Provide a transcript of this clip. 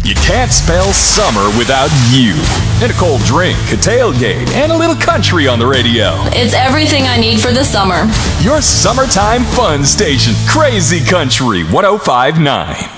You can't spell summer without you. And a cold drink, a tailgate, and a little country on the radio. It's everything I need for the summer. Your summertime fun station, Crazy Country 105.9.